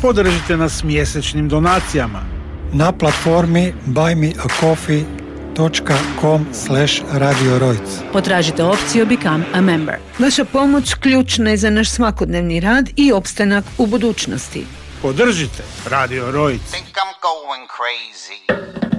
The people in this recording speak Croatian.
Podržite nas mjesečnim donacijama na platformi buymeacoffee.com/Radio Rojc. Potražite opciju Become a Member. Vaša pomoć ključna je za naš svakodnevni rad i opstanak u budućnosti. Podržite Radio Rojc. Think I'm going crazy.